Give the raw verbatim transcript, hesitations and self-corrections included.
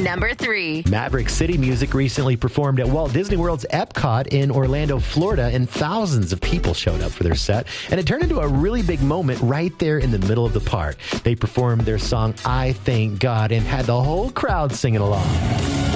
Number three. Maverick City Music recently performed at Walt Disney World's Epcot in Orlando, Florida, and thousands of people showed up for their set. And it turned into a really big moment right there in the middle of the park. They performed their song, I Thank God, and had the whole crowd singing along.